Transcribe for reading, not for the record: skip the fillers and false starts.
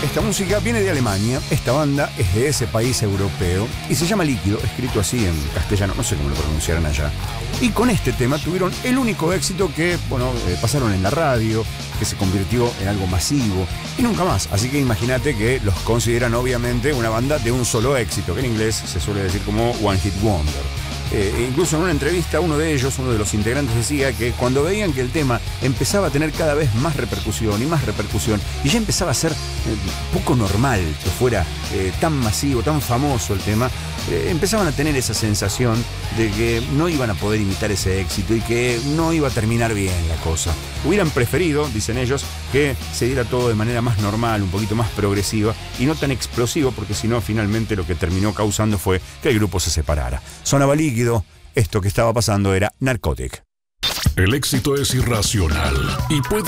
esta música viene de Alemania, esta banda es de ese país europeo y se llama Líquido, escrito así en castellano, no sé cómo lo pronunciarán allá. Y con este tema tuvieron el único éxito que, pasaron en la radio, que se convirtió en algo masivo y nunca más. Así que imagínate que los consideran obviamente una banda de un solo éxito, que en inglés se suele decir como One Hit Wonder. Incluso en una entrevista uno de ellos, uno de los integrantes, decía que cuando veían que el tema empezaba a tener cada vez más repercusión y ya empezaba a ser poco normal que fuera tan masivo, tan famoso el tema, empezaban a tener esa sensación de que no iban a poder imitar ese éxito y que no iba a terminar bien la cosa. Hubieran preferido, dicen ellos, que se diera todo de manera más normal, un poquito más progresiva y no tan explosivo, porque si no, finalmente lo que terminó causando fue que el grupo se separara. Sonaba Líquido, esto que estaba pasando era Narcotic. El éxito es irracional y puede